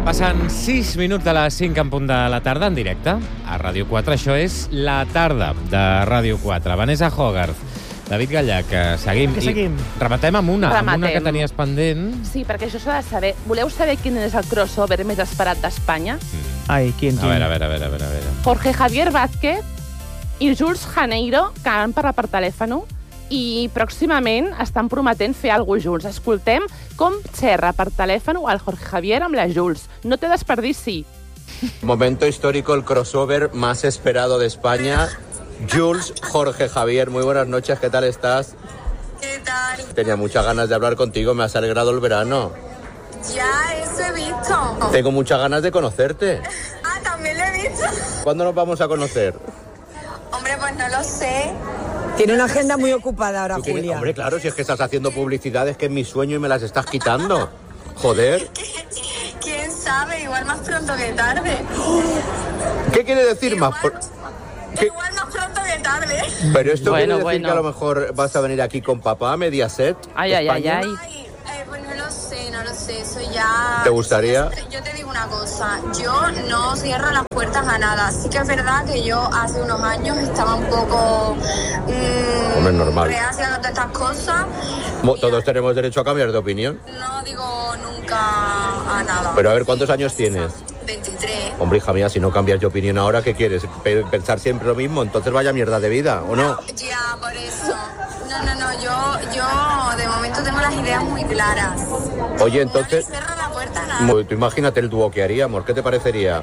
Passen 6 minuts de les 5 en punt de la tarda en directe a Ràdio 4. Això és La Tarda de Ràdio 4. Vanessa Hogarth, David Gallach, seguim. Què seguim? I rematem amb una que tenies pendent. Sí, perquè això s'ha de saber. Voleu saber quin és el crossover més esperat d'Espanya? Ai, quin? A veure. Jorge Javier Vázquez i Jules Janeiro, que han parlat per telèfon, i pròximament estan prometent fer alguna cosa junts. Escoltem com xerra per telèfon el Jorge Javier amb la Jules. No té desperdici. Momento histórico, el crossover más esperado de España. Jules, Jorge Javier, muy buenas noches, ¿qué tal estás? ¿Qué tal? Tenía muchas ganas de hablar contigo, me has alegrado el verano. Ya, eso he visto. Tengo muchas ganas de conocerte. Ah, también lo he visto. ¿Cuándo nos vamos a conocer? Hombre, pues no lo sé. Tiene una agenda muy ocupada ahora, Julia. Hombre, claro, si es que estás haciendo publicidades que es mi sueño y me las estás quitando. Joder. ¿Quién sabe? Igual más pronto que tarde. ¿Qué quiere decir Igual, más? igual más pronto que tarde. Pero esto quiere decir Bueno. que a lo mejor vas a venir aquí con papá a Mediaset. Ay. España. Pues no lo sé, eso ya... ¿Te gustaría? Yo te digo una cosa, yo no cierro las puertas a nada. Sí que es verdad que yo hace unos años estaba un poco... Hombre, normal. reacia a todas estas cosas. Todos tenemos derecho a cambiar de opinión. No digo nunca a nada. Pero a ver, ¿cuántos años tienes? 23. Hombre, hija mía, si no cambias de opinión ahora, ¿qué quieres? ¿Pensar siempre lo mismo? Entonces vaya mierda de vida, ¿o no? Ya, por eso. No, yo de momento tengo las ideas muy claras. Oye, entonces... No le cierro la puerta a nada. Tú imagínate el dúo que haríamos, ¿qué te parecería?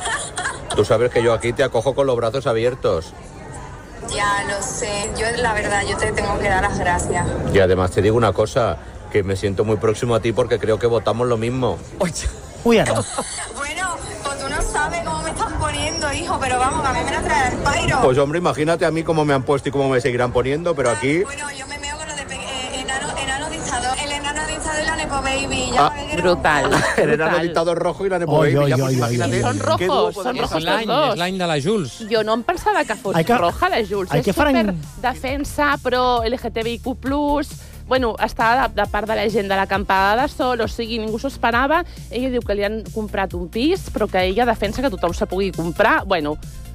Tú sabes que yo aquí te acojo con los brazos abiertos. Ya, lo sé. Yo, la verdad, yo te tengo que dar las gracias. Y además te digo una cosa, que me siento muy próximo a ti porque creo que votamos lo mismo. Uy, ara. Bueno, pues tú no sabes cómo me están poniendo, hijo, pero vamos, que a mí me la trae el pairo. Pues hombre, imagínate a mí cómo me han puesto y cómo me seguirán poniendo, pero aquí... Bueno, yo me meo con lo de enano dictador. El enano dictador y la Nepo Baby. Ya sabes que no- Brutal. El enano dictador rojo y la Nepo Baby. Ya, pues, imagínate Son qué dúo rojos, podemos són És rojos hacer. tots dos. l'any de la Jules. Jo no em pensava que fos Hay que- roja, la Jules. hay És que fer super en- defensa, però LGTBIQ+. Bueno, estava de part de la gent de l'acampada de Sol, o sigui, ningú s'ho esperava. Ella diu que li han comprat un pis, però que ella defensa que tothom se pugui comprar. Bueno,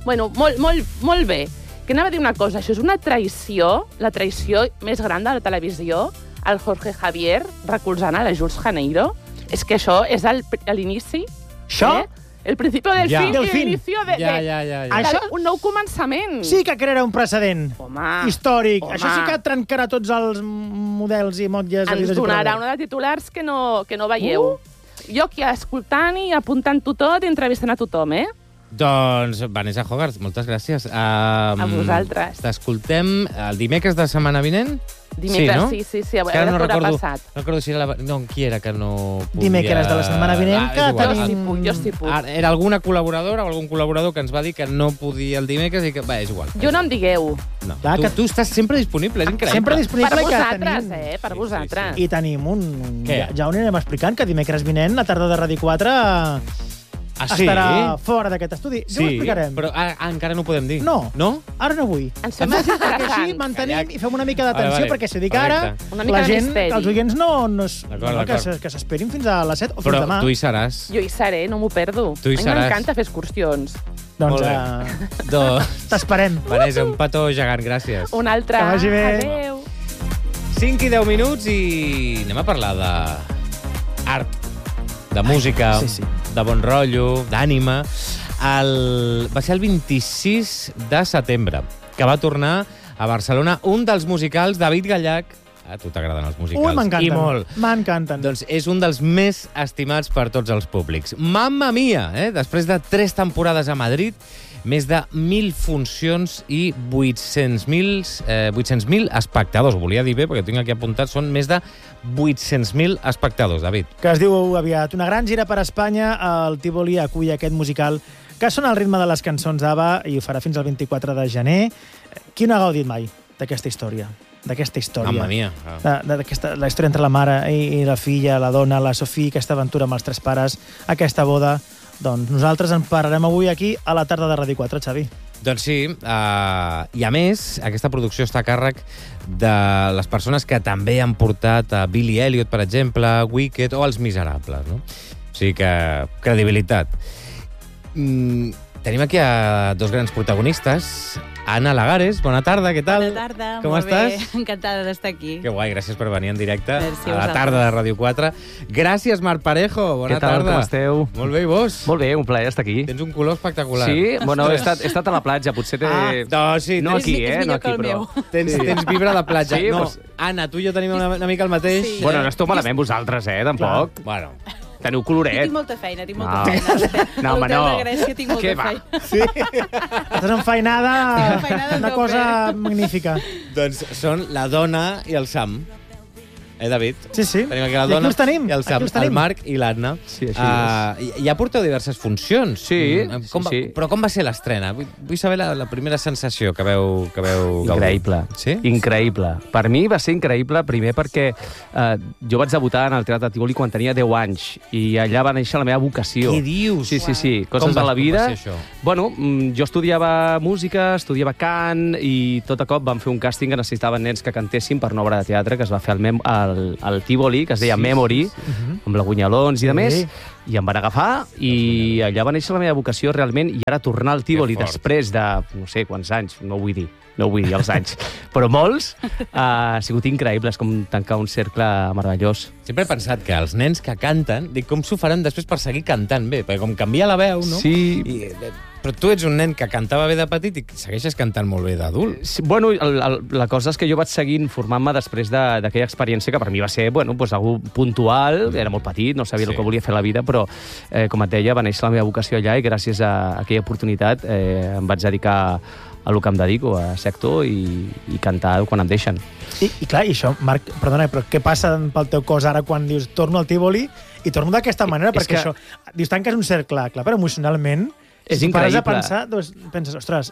molt bé. Que anava a dir una cosa, això és una traïció, la traïció més gran de la televisió, el Jorge Javier recolzant a la Jules Janeiro. És que això és l'inici. Això? El principio del Ja. fin Del i fin. l'inicio de... Ja. Això- Un nou començament. Sí que crearà un precedent Home. històric. Home. Això sí que trencarà tots els models i motlles. Ens donarà una de titulars que no veieu. Jo aquí escoltant i apuntant-ho tot i entrevistant a tothom, eh? Doncs, Vanessa Hogarth, moltes gràcies. A vosaltres. T'escoltem el dimecres de setmana vinent? Dimecres, sí, no? sí, a Que ara veure què haurà passat. No recordo si era qui era que no podia... Dimecres de la setmana vinent, que és igual. tenim- Jo sí puc. Era alguna col·laboradora o algun col·laborador que ens va dir que no podia el dimecres i que... Va, és igual. Jo no em digueu. No. Clar, que- Tu estàs sempre disponible, és increïble. Sempre disponible. Per que vosaltres, tenim- Per vosaltres. I tenim un... Què? Ja ho anirem explicant, que dimecres vinent, la tarda de Ràdio 4, Ah, sí? estarà fora d'aquest estudi. Ja ho explicarem. Però encara no ho podem dir. No. No? Ara no vull. Ens fem més Perquè així interessants. mantenim i fem una mica d'atenció, Vale, perquè si ho dic ara, correcte. Una mica la de gent, misteri. els oients no D'acord. que s'esperin fins a les 7 o fins Però demà. tu hi seràs. Jo hi seré, no m'ho perdo. Tu hi A mi seràs. m'encanta fer excursions. Doncs Molt bé. Doncs, t'esperem. Vanessa, un petó gegant, gràcies. Un altre. Que vagi bé. Adéu. 5 i 10 minuts i anem a parlar d'art, de música, sí. de bon rotllo, d'ànima. Va ser el 26 de setembre que va tornar a Barcelona un dels musicals, David Gallach. A tu t'agraden els musicals. Ui, m'encanten. I molt. M'encanten. Doncs és un dels més estimats per tots els públics. Mamma mia! Després de 3 temporades a Madrid, més de 1.000 funcions i 800.000 espectadors. Ho volia dir bé, perquè tinc aquí apuntat, són més de 800.000 espectadors, David. Que es diu aviat una gran gira per Espanya. El Tívoli acull aquest musical que sona al ritme de les cançons d'Ava i ho farà fins al 24 de gener. Qui no ha gaudit mai d'aquesta història? D'aquesta història. Mamma mia. La història entre la mare i la filla, la dona, la Sofia, aquesta aventura amb els 3 pares, aquesta boda. Doncs nosaltres en parlarem avui aquí a la tarda de Ràdio 4, Xavi. Doncs sí, i a més, aquesta producció està a càrrec de les persones que també han portat a Billy Elliot, per exemple, Wicked o Els Miserables, no? O sigui que, credibilitat. Tenim aquí a dos grans protagonistes. Anna Lagares, bona tarda, què tal? Bona tarda, com molt estàs? bé, encantada d'estar aquí. Que guai, gràcies per venir en directe Merci a la vosaltres. tarda de Ràdio 4. Gràcies, Marc Parejo, bona Què tal, tarda. com esteu? Molt bé, i vos? Molt bé, un plaer estar aquí. Tens un color espectacular. Sí? Bueno, he estat a la platja, potser té... No, sí, no tens, aquí, és no millor aquí, que el però... meu. tens vibra de platja. Sí, no, pues- Anna, tu i jo tenim una mica el mateix. Sí. Bueno, no esteu malament vosaltres, tampoc. Bueno, Teniu Jo coloret. tinc molta feina, tinc molta No. feina. No, A home, l'hotel no. de Grècia tinc molta Què va? feina. Estàs enfeinada, Estic enfeinada una a tope. cosa magnífica. doncs són la dona i el Sam. David? Sí, sí. Tenim aquí la I dona aquí els tenim, i el Sam, aquí els tenim. el Marc i l'Anna. Sí, així Ja porteu diverses funcions. Sí, Com sí. Però com va ser l'estrena? Vull saber la primera sensació que veu gaudir. Increïble. Sí? Increïble. Per mi va ser increïble, primer perquè jo vaig debutar en el Teatre Tívoli quan tenia 10 anys i allà va néixer la meva vocació. Què dius? Sí, sí, sí. Com Coses de la vida. Com va ser això? Bueno, jo estudiava música, estudiava cant i tot a cop vam fer un càsting que necessitaven nens que cantessin per una obra de teatre que es va fer al Tívoli, que es deia Memory, amb la Gunyalons i de més, i em van agafar i allà va néixer la meva vocació realment, i ara tornar al Tívoli Que fort. després de no sé quants anys, no vull dir els anys, però molts, ha sigut increïble, és com tancar un cercle meravellós. Sempre he pensat que els nens que canten, dic, com s'ho faran després per seguir cantant bé? Perquè com canvia la veu, no? Sí. Però tu ets un nen que cantava bé de petit i segueixes cantant molt bé d'adult. Sí, bueno, la cosa és que jo vaig seguir informant-me després d'aquella experiència que per mi va ser, bueno, doncs, algú puntual, era molt petit, no sabia el que volia fer a la vida, però, com et deia, va néixer la meva vocació allà i gràcies a aquella oportunitat em vaig dedicar a lo que em dedico, a ser actor i cantar quan em deixen. I clar, i això, Marc, perdona, però què passa pel teu cos ara quan dius torno al Tívoli i torno d'aquesta manera? És Perquè que- això, dius, tanques un cercle, clar, però emocionalment, És si pares a increïble. pensar, doncs penses, ostres,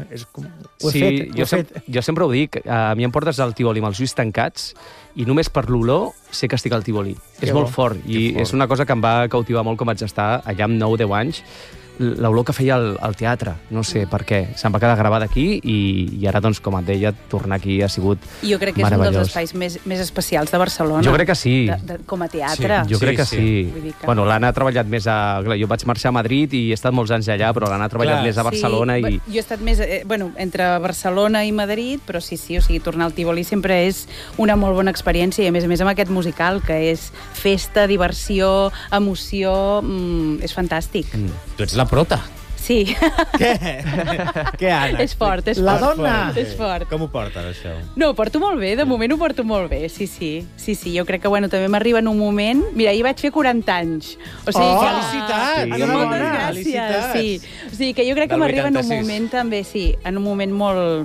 ho he Sí, fet, ho he fet. jo sempre ho dic, a mi em portes al Tívoli amb els ulls tancats i només per l'olor sé que estic al Tívoli. És bo. molt fort i és una cosa que em va cautivar molt com vaig estar allà amb 9-10 anys, l'olor que feia al teatre, no sé per què, se'm va quedar gravada aquí i ara, doncs, com et deia, tornar aquí ha sigut Jo crec que és un dels meravellós. espais més especials de Barcelona. Jo crec que sí. Com a teatre. Jo crec que Sí, sí. Vull dir que- Bueno, l'Anna ha treballat més a... Jo vaig marxar a Madrid i he estat molts anys allà, però l'Anna ha treballat Clar. més a Barcelona i... Jo he estat més, entre Barcelona i Madrid, però sí, o sigui, tornar al Tívoli sempre és una molt bona experiència i a més amb aquest musical, que és festa, diversió, emoció, és fantàstic. Tu ets la prota. Sí, Què? Què, Anna? és fort, és La fort. dona! És fort. Com ho portes, això? No, ho porto molt bé, de moment ho porto molt bé, sí. Jo crec que, també m'arriba en un moment... Mira, ahir vaig fer 40 anys. O sigui que... felicitats! Sí. Enhorabona! Moltes gràcies, Felicitats! sí. O sigui que jo crec que Del m'arriba en un 86. moment també, sí, en un moment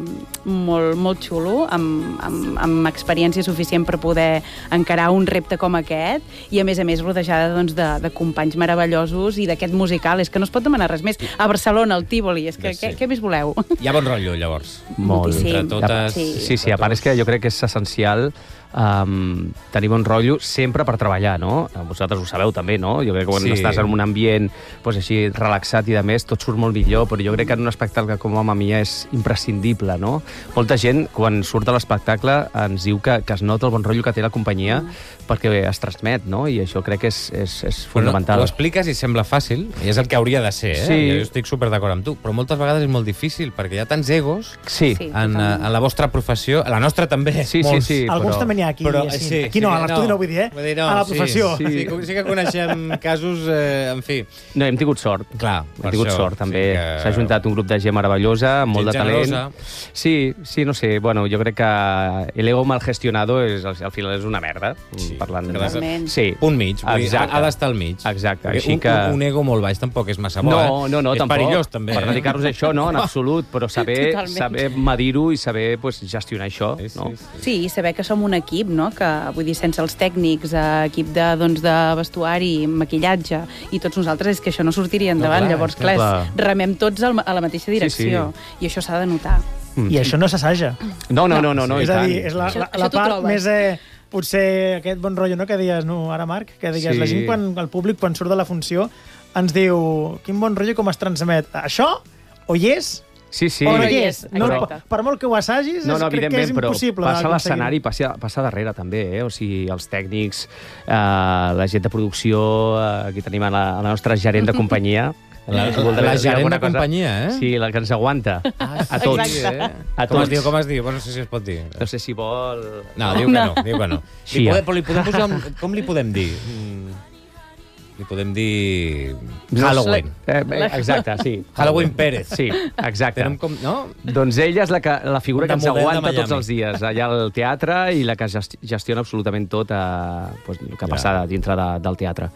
molt xulo, amb experiència suficient per poder encarar un repte com aquest i, a més rodejada doncs, de companys meravellosos i d'aquest musical. És que no es pot demanar res més. A Barcelona, al Tívoli, és que Sí. què més voleu? Hi ha bon rotllo, llavors. Molt. Moltíssim. Entre totes... Sí. A part és que jo crec que és essencial tenir bon rotllo sempre per treballar, no? Vosaltres ho sabeu també, no? Jo crec que quan Sí. estàs en un ambient doncs, així relaxat i de més, tot surt molt millor, però jo crec que en un espectacle com Mamma Mia és imprescindible, no? Molta gent, quan surt de l'espectacle, ens diu que es nota el bon rotllo que té la companyia perquè es transmet, no? I això crec que és fonamental. Ho expliques i sembla fàcil, i és el que hauria de ser, Sí. Jo estic super d'acord amb tu, però moltes vegades és molt difícil, perquè hi ha tants egos Sí, Sí. en la vostra professió, a la nostra també. Sí, molts. sí, sí. Alguns però- també n'hi ha aquí, aquí no, a l'estudi no vull dir, Vull dir, a la professió. Sí que coneixem casos, en fi. No, hem tingut sort. Clar, Hem tingut sort, també. S'ha juntat un grup de gent meravellosa, amb molt de Gent talent. generosa. Sí, no sé, bueno, jo crec que el ego mal gestionado al final és una merda, parlant de... Totalment. Sí. Punt mig, vull dir, Exacte. ha d'estar al mig. Exacte, Perquè així que... un ego molt baix tampoc és massa bo, No, és tampoc. perillós, també. Per dedicar-nos a això, no, en absolut, però saber Totalment. medir-ho i saber gestionar això, no? Sí, i saber que som un equip, no? Que, vull dir, sense els tècnics, equip de vestuari, maquillatge, i tots nosaltres, és que això no sortiria endavant. clar, Llavors, és que clar, remem tots a la mateixa direcció. I això s'ha de notar. I això no s'assaja. No, i És a tant. dir, és la Això t'ho part trobes. més... Potser aquest bon rotllo, no?, que deies, no, ara, Marc, que digues, Sí. la gent, el públic, quan surt de la funció, ens diu, quin bon rotllo, com es transmet. Això, o hi és, Sí, sí. O no hi és. No, Exacte. per molt que ho assagis, crec que és evidentment, però impossible. passa a d'aconseguir. l'escenari, passa darrere també, O sigui, els tècnics, la gent de producció, aquí tenim a la nostra gerent de companyia, La gerent de companyia, Sí, la que ens aguanta. A tots. Exacte. A Com es tots. diu, com es diu? Bueno, no sé si es pot dir. No sé si vol... No, diu que no, diu que no. Sí, Però li podem posar... Com li podem dir? Li podem dir... Halloween. Exacte, sí. Halloween Pérez. Sí, exacte. No? Doncs ella és la figura que Un ens model de aguanta Miami. tots els dies allà al teatre i la que gestiona absolutament tot el que passa dintre del teatre.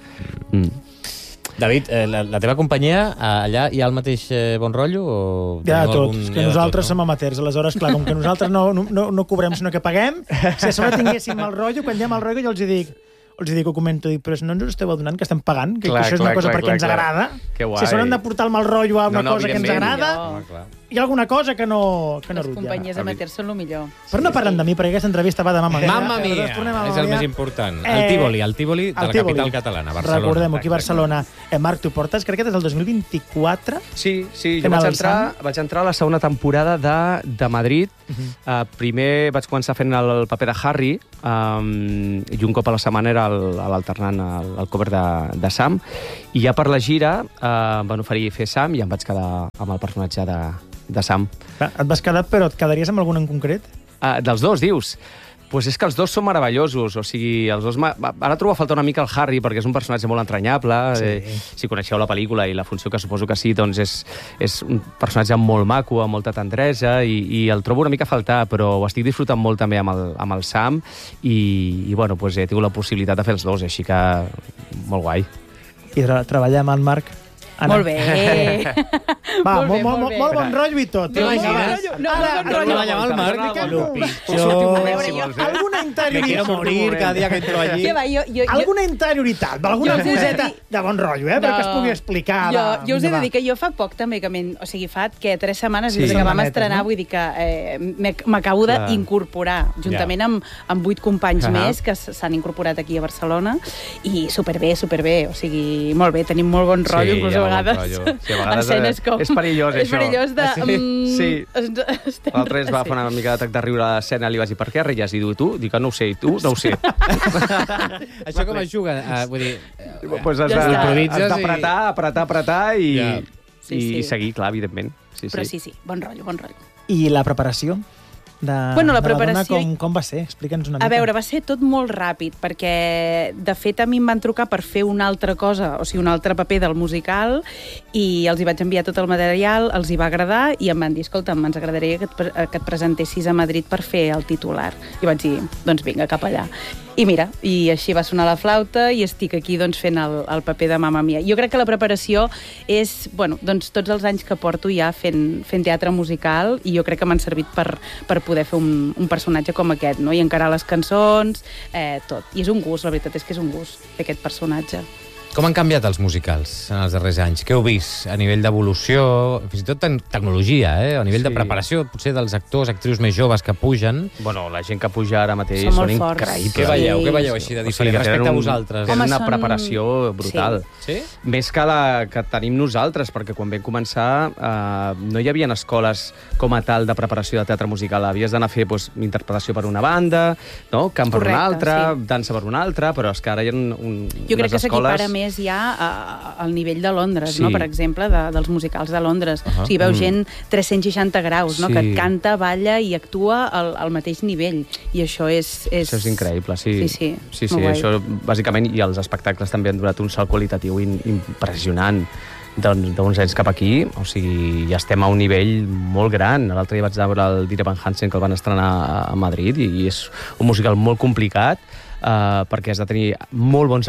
David, la teva companyia, allà hi ha el mateix bon rotllo? O Ja, teniu tots. algun- Que nosaltres som amateurs. Aleshores, clar, com que nosaltres no cobrem, sinó que paguem, si a sobre tinguéssim mal rotllo, quan hi ha mal rotllo, jo els hi dic, ho comento, dic, però no ens ho esteu adonant que estem pagant, que això és una cosa perquè ens agrada. Que guai. Si s'hauran de portar el mal rotllo a una No, cosa que ens evidentment. agrada, Home, clar. hi ha alguna cosa que no Les rutlla. companyies amateurs són el millor. Però no parlem de mi, perquè aquesta entrevista va de Mamma Mia. Mamma Aleshores, Mia, tornem a és Mamma el Mia. més important. El Tívoli de la Tívoli. capital catalana, Barcelona. Recordem-ho, aquí a Barcelona. Marc, tu portes, crec que des del 2024. Sí, jo Fent el vaig entrar a la segona temporada de Madrid. Primer vaig començar fent el paper de Harry i un cop a la setmana era l'alternant al cover de Sam. I ja per la gira em van oferir fer Sam i em vaig quedar amb el personatge de Sam. Et vas quedar, però et quedaries amb algun en concret? Dels dos, dius? Pues és que els dos són meravellosos, o sigui, els dos... Ara trobo a faltar una mica el Harry, perquè és un personatge molt entranyable, si coneixeu la pel·lícula i la funció que suposo que sí, doncs és un personatge molt maco, amb molta tendresa, i el trobo una mica a faltar, però ho estic disfrutant molt també amb el Sam, i bueno, pues he tingut la possibilitat de fer els dos, així que molt guai. I treballar amb el Marc. Anna. Molt bé. Va, Molt bé, molt bé. molt bon rotllo i tot. No, Vinga, molt va. bon rotllo. No, molt bon rotllo. Treballar amb el Marc, Expliquem-ho. lo pitjor. Alguna Me quiero interioritat. morir cada dia que entro allí. Què va, jo... Alguna interioritat, alguna Jo us he de coseta dir- de bon rotllo, perquè es pugui explicar. Jo us he de dir que jo fa poc també, o sigui, fa 3 setmanes Sí. des que vam Setmanetes, estrenar, no? vull dir que m'acabo Clar. d'incorporar, juntament amb 8 companys Ahà. més que s'han incorporat aquí a Barcelona, i superbé, o sigui, molt bé, tenim molt bon rotllo, inclús hi ha a bon vegades, rotllo. Sí, a vegades escenes com... és perillós, És això. perillós de... Sí. estem- L'altre es va fer una mica d'atac de riure a l'escena, li vaig dir, per què ries? I diu, tu? Dic, no ho sé, i tu? No ho sé. Això com es juga? Vull dir... Pues has Ja està. d'apretar i, Ja. i seguir, clar, evidentment. Però sí, bon rotllo. I la preparació? Bueno, la de dona, preparació- com va ser? Explica'ns una mica. A veure, va ser tot molt ràpid, perquè, de fet, a mi em van trucar per fer una altra cosa, o sigui, un altre paper del musical, i els hi vaig enviar tot el material, els hi va agradar, i em van dir, escolta'm, ens agradaria que et presentessis a Madrid per fer el titular. I vaig dir, doncs vinga, cap allà. I mira, i així va sonar la flauta, i estic aquí doncs, fent el paper de Mamma Mia. Jo crec que la preparació és, bueno, doncs tots els anys que porto ja fent teatre musical, i jo crec que m'han servit per poder fer un personatge com aquest, no? I encarar les cançons, tot. I és un gust, la veritat és que és un gust fer aquest personatge. Com han canviat els musicals en els darrers anys? Què heu vist a nivell d'evolució, fins i tot tecnologia, a nivell de Sí. preparació, potser dels actors, actrius més joves que pugen? Bueno, la gent que puja ara mateix Són són molt forts. increïbles. Què veieu? Sí. Què veieu així de O sigui, diferent que respecte tenen a vosaltres? Tenen Home, una són- preparació brutal. Sí? Més que la que tenim nosaltres, perquè quan vam començar no hi havia escoles com a tal de preparació de teatre musical. Havies d'anar a fer interpretació per una banda, no? Cant per una Correcte, altra, sí. dansa per una altra, però és que ara hi ha Jo crec que unes escoles... s'equipara més ja al nivell de Londres, Sí. no? Per exemple, dels musicals de Londres. Ahà. O sigui, veus gent 360 graus, no? Sí. Que et canta, balla i actua al mateix nivell. I això és... Això és increïble, sí. Sí, Sí, molt guai. això, bàsicament, i els espectacles també han donat un salt qualitatiu impressionant d'uns anys cap aquí, o sigui, ja estem a un nivell molt gran. L'altre dia vaig veure el Dire Van Hansen, que el van estrenar a Madrid, i és un musical molt complicat, perquè has de tenir molt bons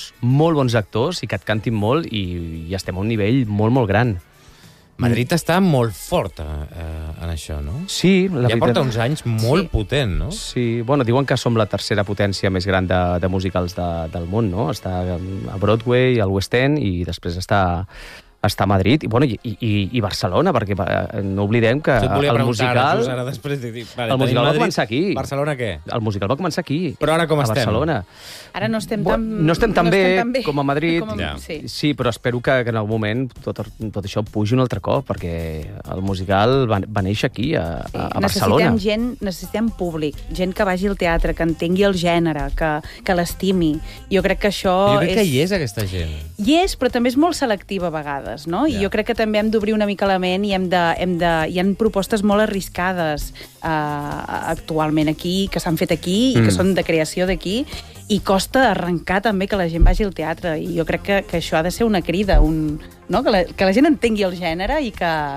actors i que et cantin molt, i estem a un nivell molt, molt gran. Madrid està molt fort en això, no? Sí, la Ja veritat... porta uns anys molt Sí. potent, no? Sí, bueno, diuen que som la tercera potència més gran de musicals del món, no? Està a Broadway, al West End, i després està està a Madrid i Barcelona, perquè no oblidem que el musical... Ara, després de dir, el musical va començar aquí. Barcelona què? El musical va començar aquí. Però ara com estem? A Barcelona. Ara no estem tan bé com a Madrid. Sí, però espero que en algun moment tot això pugi un altre cop, perquè el musical va néixer aquí, a Barcelona. Necessitem públic, gent que vagi al teatre, que entengui el gènere, que l'estimi. Jo crec que això Jo crec que hi és, aquesta gent. Hi és, però també és molt selectiva a vegades, no? I jo crec que també hem d'obrir una mica la ment i hi ha propostes molt arriscades actualment aquí, que s'han fet aquí i que són de creació d'aquí, i costa arrencar també que la gent vagi al teatre. I jo crec que això ha de ser una crida, que la gent entengui el gènere i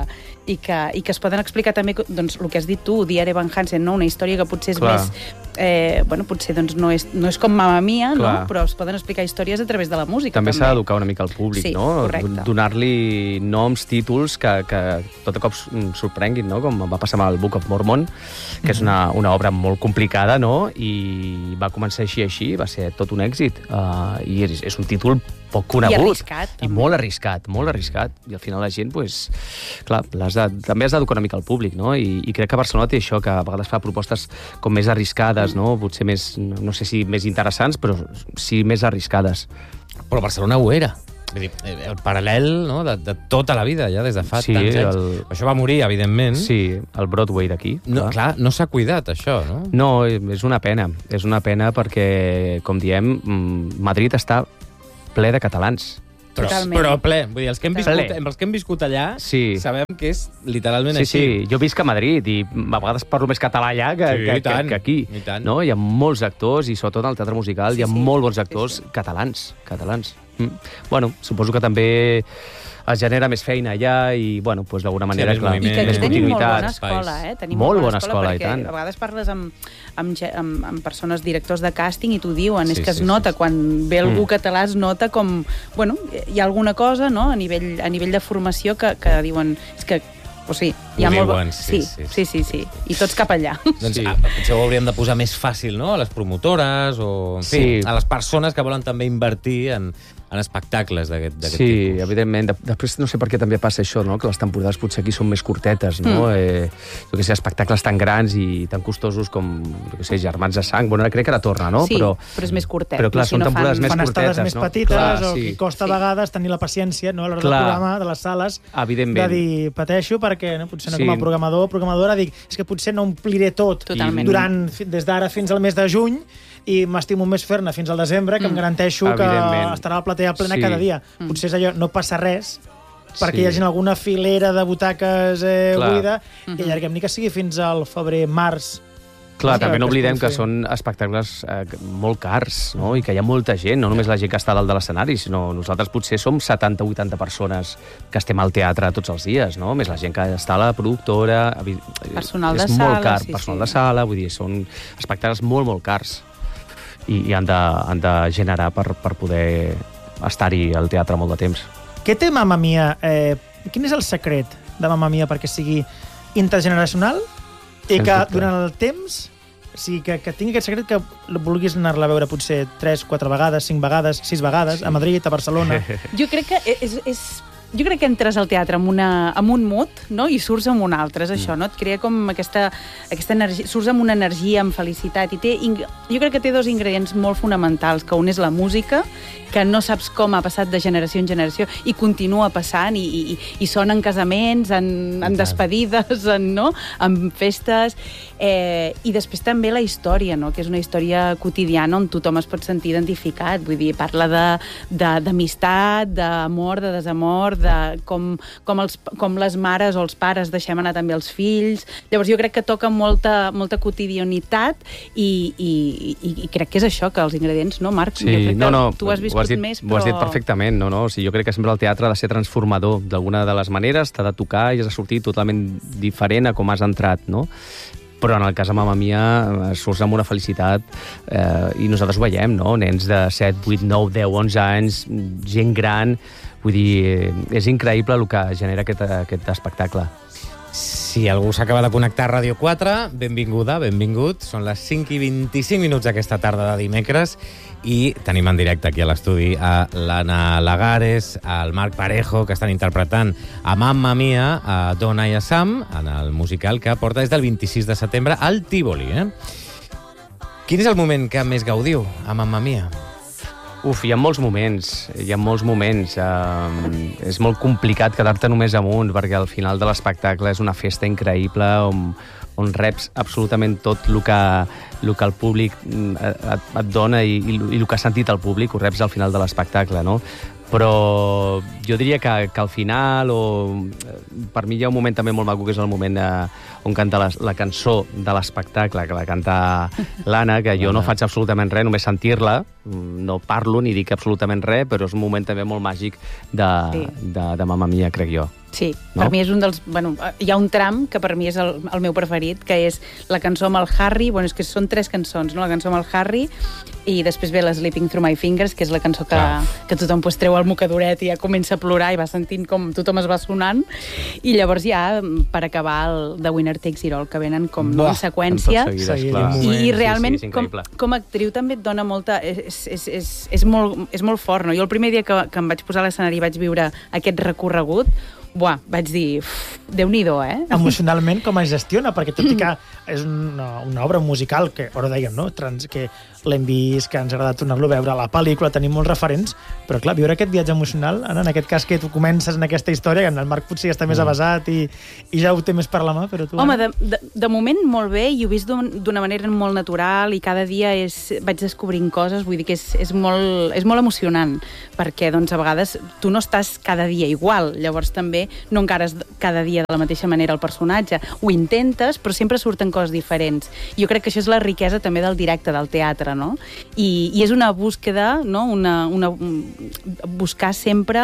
que es poden explicar també, doncs, el que has dit tu, Dear Evan Hansen, no? Una història que potser és més... potser doncs, no és com Mamma Mia, no? Però es poden explicar històries a través de la música. També s'ha d'educar una mica al públic, sí, no? Correcte. Donar-li noms, títols que tot de cop sorprenguin, no? Com va passar amb el Book of Mormon, que és una obra molt complicada, no? I va començar així, va ser tot un èxit. I és un títol poc conegut. I arriscat. I molt arriscat. I al final la gent, doncs, clar, també has d'educar una mica al públic, no? I crec que Barcelona té això, que a vegades fa propostes com més arriscades, no? Potser més, no sé si més interessants, però sí més arriscades. Però Barcelona ho era. Vull dir, el paral·lel, no? de tota la vida, ja des de fa tants anys. Això va morir, evidentment. Sí, el Broadway d'aquí. Clar, no s'ha cuidat, això, no? No, és una pena. És una pena perquè, com diem, Madrid està ple de catalans. Però ple. Vull dir, els que hem viscut allà sabem que és literalment així. Sí, jo visc a Madrid i a vegades parlo més català allà que aquí. No? Hi ha molts actors, i sobretot al teatre musical hi ha molt bons actors catalans. Bueno, suposo que també es genera més feina allà i, bueno, doncs d'alguna manera, clar, més continuïtat. Tenim molt bona escola, Tenim molt bona escola, i perquè tant. A vegades parles amb persones, directors de càsting, i t'ho diuen, és que es nota, quan ve algú català es nota com, bueno, hi ha alguna cosa, no?, a nivell de formació que diuen, és que, o sigui, hi ha molt... Sí. I tots cap allà. Doncs potser ho hauríem de posar més fàcil, no?, a les promotores o, en fi, a les persones que volen també invertir en espectacles d'aquest tipus. Sí, evidentment. Després no sé per què també passa això, no?, que les temporades potser aquí són més curtetes, no? Jo què sé, espectacles tan grans i tan costosos com, jo què sé, Germans de Sang. Bueno, crec que ara torna, no? Sí, però és més curtet. Però clar, són temporades més curtetes, no? Fan estades més petites, o que costa a vegades tenir la paciència, no?, a l'hora del programa, de les sales, de dir, pateixo, perquè potser no, com a programador o programadora, dic, és que potser no ompliré tot durant, des d'ara fins al mes de juny, i m'estimo més fer-ne fins al desembre, que em garanteixo que estarà la platea plena cada dia. Potser és allò, no passa res, perquè hi hagi alguna filera de butaques buida, i allarguem ni que sigui fins al febrer-març. Clar, també no oblidem que són espectacles molt cars, no? I que hi ha molta gent, no només la gent que està dalt de l'escenari, sinó nosaltres potser som 70 o 80 persones que estem al teatre tots els dies, no? Més la gent que està a la productora... Personal de sala, és molt car, personal de sala, vull dir, són espectacles molt, molt cars. I han de generar per poder estar-hi al teatre molt de temps. Què té Mamma Mia? Quin és el secret de Mamma Mia perquè sigui intergeneracional i que durant el temps, o sigui, que tingui aquest secret que vulguis anar-la a veure potser 3, 4 vegades, 5 vegades, 6 vegades, a Madrid, a Barcelona? Jo crec que jo crec que entres al teatre amb un mood, no?, i surts amb un altre, és això, no? Et crea com aquesta energia, surts amb una energia, amb felicitat, i jo crec que té 2 ingredients molt fonamentals, que un és la música, que no saps com ha passat de generació en generació, i continua passant, i són en casaments, en despedides, en festes, i després també la història, no?, que és una història quotidiana on tothom es pot sentir identificat, vull dir, parla d'amistat, d'amor, de desamor, de com les mares o els pares deixem anar també els fills. Llavors jo crec que toca molta quotidianitat i crec que és això, que els ingredients, no, Marc? Sí, tu has viscut més, però... Ho has dit perfectament, no? O sigui, jo crec que sempre el teatre ha de ser transformador d'alguna de les maneres, t'ha de tocar i has de sortir totalment diferent a com has entrat, no? Però en el cas de Mamma Mia surts amb una felicitat i nosaltres ho veiem, no? Nens de 7, 8, 9, 10, 11 anys, gent gran. Vull dir, és increïble el que genera aquest espectacle. Si algú s'acaba de connectar a Ràdio 4, benvinguda, benvingut. Són les 5:25 d'aquesta tarda de dimecres i tenim en directe aquí a l'estudi a l'Anna Lagares, al Marc Parejo, que estan interpretant a Mamma Mia, a Donna i a Sam, en el musical que porta des del 26 de setembre al Tívoli. Quin és el moment que més gaudiu a Mamma Mia? Hi ha molts moments, és molt complicat quedar-te només amb un, perquè al final de l'espectacle és una festa increïble on reps absolutament tot el que el públic et dona i el que ha sentit el públic, ho reps al final de l'espectacle, no? Però jo diria que al final, per mi hi ha un moment també molt maco, que és el moment on canta la cançó de l'espectacle, que la canta l'Anna, que jo no faig absolutament res, només sentir-la, no parlo ni dic absolutament res, però és un moment també molt màgic de Mamma Mia, crec jo. Sí, per mi és un dels... Bueno, hi ha un tram que per mi és el meu preferit, que és la cançó amb el Harry. Bueno, és que són 3 cançons, no? La cançó amb el Harry i després ve la Sleeping Through My Fingers, que és la cançó que tothom treu el mocadoret i ja comença a plorar i va sentint com tothom es va sonant. I llavors ja, per acabar, el The Winner Takes It All, que venen com en seqüència. I realment, com a actriu també et dona molta... És molt fort, no? Jo el primer dia que em vaig posar a l'escenari i vaig viure aquest recorregut, vaig dir, Déu-n'hi-do, Emocionalment, com es gestiona? Perquè tot i que és una obra musical que, ara dèiem, no? Que l'hem vist, que ens ha agradat tornar-lo a veure a la pel·lícula, tenim molts referents, però clar, viure aquest viatge emocional, en aquest cas que tu comences en aquesta història, que en el Marc potser ja està més avasat i ja ho té més per la mà, però tu... Home, de moment molt bé, i ho he vist d'una manera molt natural i cada dia vaig descobrint coses, vull dir que és molt emocionant, perquè doncs a vegades tu no estàs cada dia igual, llavors també no encares cada dia de la mateixa manera el personatge. Ho intentes, però sempre surten coses diferents. Jo crec que això és la riquesa també del directe, del teatre, no? I és una búsqueda, no? Buscar sempre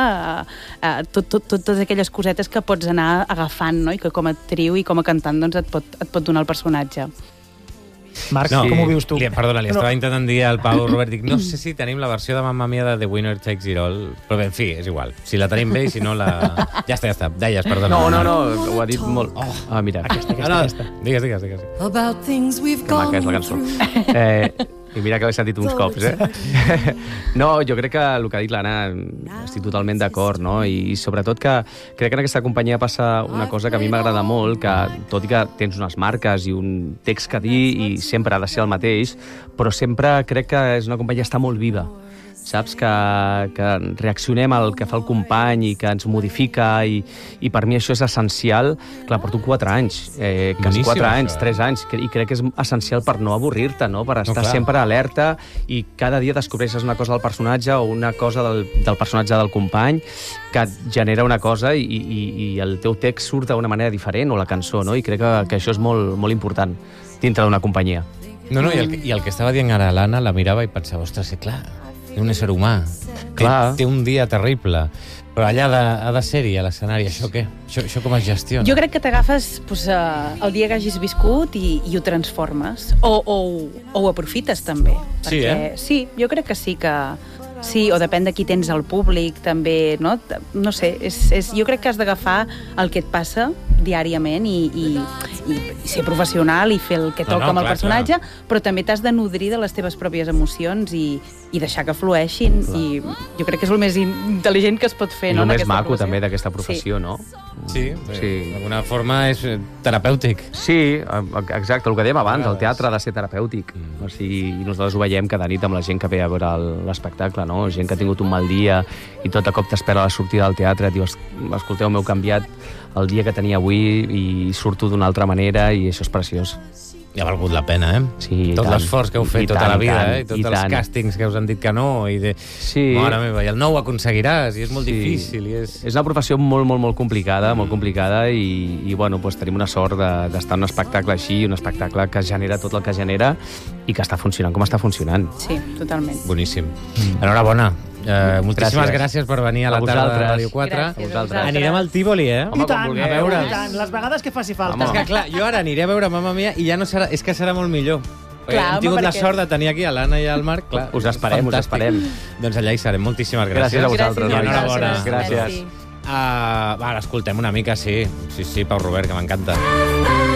totes aquelles cosetes que pots anar agafant, no? I que com a actriu i com a cantant doncs, et pot donar el personatge. Marc, com ho vius tu? Perdona, li estava intentant dir al Pau Robert, dic, no sé si tenim la versió de Mamma Mia de The Winner Takes It All, però bé, en fi, és igual. Si la tenim bé i si no la... Ja està. Deies, perdona. No, ho ha dit molt... Mira. Aquesta. Digues. Que maca és la cançó. I mira que l'he sentit uns cops, No, jo crec que el que ha dit l'Anna estic totalment d'acord, no? I sobretot que crec que en aquesta companyia passa una cosa que a mi m'agrada molt, que tot i que tens unes marques i un text que dir i sempre ha de ser el mateix, però sempre crec que és una companyia que està molt viva. Saps? Que reaccionem al que fa el company i que ens modifica i per mi això és essencial. Clar, porto 4 anys, quasi 4 anys, 3 anys, i crec que és essencial per no avorrir-te, no? Per estar sempre alerta i cada dia descobreixes una cosa del personatge o una cosa del personatge del company que et genera una cosa i el teu text surt d'una manera diferent, o la cançó, no? I crec que això és molt, molt important dintre d'una companyia. No, i el que estava dient ara l'Anna, la mirava i pensava, ostres, clar, és un ésser humà. Té un dia terrible. Però allà ha de ser-hi, a l'escenari, això què? Això com es gestiona? Jo crec que t'agafes el dia que hagis viscut i ho transformes. O ho aprofites, també. Perquè, sí, jo crec que sí que... Sí, o depèn de qui tens al públic, també, no? No sé, jo crec que has d'agafar el que et passa diàriament i ser professional i fer el que toca amb el personatge, però també t'has de nodrir de les teves pròpies emocions i deixar que flueixin, i jo crec que és el més intel·ligent que es pot fer, no? I el més maco, també, d'aquesta professió, no? Sí, d'alguna forma és terapèutic. Sí, exacte, el que dèiem abans, el teatre ha de ser terapèutic. O sigui, nosaltres ho veiem cada nit amb la gent que ve a veure l'espectacle, no? Gent que ha tingut un mal dia i tot de cop t'espera a la sortida del teatre i diu, escolteu, m'heu canviat el dia que tenia avui i surto d'una altra manera, i això és preciós. I ha valgut la pena, Sí, tot l'esforç que heu fet tota la vida, i tots els càstings que us han dit que no, i mare meva, i el no ho aconseguiràs, i és molt difícil. És una professió molt, molt, molt complicada, i bueno, tenim una sort d'estar en un espectacle així, un espectacle que genera tot el que genera i que està funcionant com està funcionant. Sí, totalment. Boníssim. Enhorabona. Moltíssimes gràcies per venir a la tarda de Ràdio 4. Anirem al Tívoli, I tant, a veure, les vegades que faci falta. És que clar, jo ara aniré a veure Mamma Mia i ja no serà, és que serà molt millor. Hem tingut la sort de tenir aquí a l'Anna i al Marc, clar. Us esperem. Doncs allà hi serem. Moltíssimes gràcies. Gràcies a vosaltres. Enhorabona. Gràcies. Va, l'escoltem una mica, sí. Sí, Pau Robert, que m'encanta.